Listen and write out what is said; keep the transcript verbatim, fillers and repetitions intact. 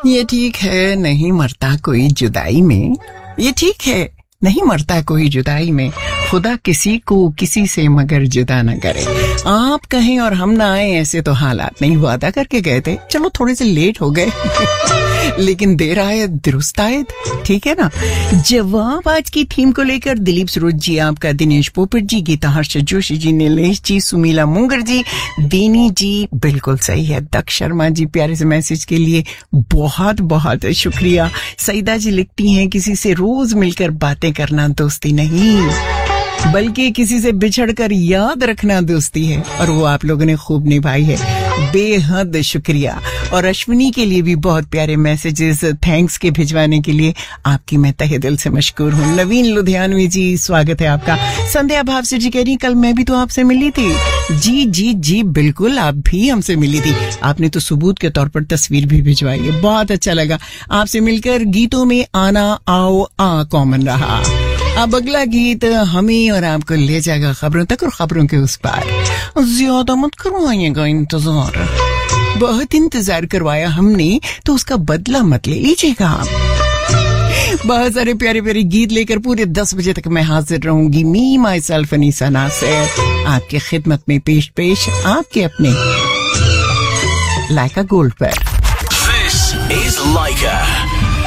ये ठीक है, नहीं मरता कोई जुदाई में, ये ठीक है, नहीं मरता कोई जुदाई में, खुदा किसी को किसी से मगर जुदा न करे। आप कहें और हम ना आए ऐसे तो हालात नहीं, वादा करके गए थे, चलो थोड़े से लेट हो गए लेकिन देर आए दुरुस्त आयद, ठीक है ना। जवाब आज की थीम को लेकर दिलीप सरोज जी, आपका दिनेश पोपट जी, गीता हर्ष जोशी जी, नीलेश जी, सुमीला मुंगर जी, दीनी जी, बिल्कुल सही है, दक्ष शर्मा जी, प्यारे से मैसेज के लिए बहुत बहुत शुक्रिया। सईदा जी लिखती हैं, किसी से रोज मिलकर बातें करना दोस्ती नहीं, बल्कि किसी से बिछड़कर याद रखना दोस्ती है, और वो आप लोगों ने खूब निभाई है, बेहद शुक्रिया। और अश्विनी के लिए भी बहुत प्यारे मैसेजेस थैंक्स के भिजवाने के लिए आपकी मैं तहे दिल से मशकूर हूँ। नवीन लुधियानवी जी, स्वागत है आपका। संध्या भाव से जी कह रही, कल मैं भी तो आपसे मिली थी। जी जी जी बिल्कुल, आप भी हमसे मिली थी, आपने तो सबूत के तौर पर तस्वीर भी भिजवाई है, बहुत अच्छा लगा आपसे मिलकर। गीतों में आना आओ आ कॉमन रहा। अब अगला गीत हमें और आपको ले जाएगा खबरों तक और खबरों के उस पार। ज्यादा मत करवाइएगा इंतजार, बहुत इंतजार करवाया हमने तो उसका बदला मत ले लीजिएगा आप। बहुत सारे प्यारे प्यारे गीत लेकर पूरे दस बजे तक मैं हाजिर रहूंगी। मी माई सेल्फ अनीसा नासिर आपकी खिदमत में पेश पेश आपके अपने लाइका गोल्ड पर। This is Laika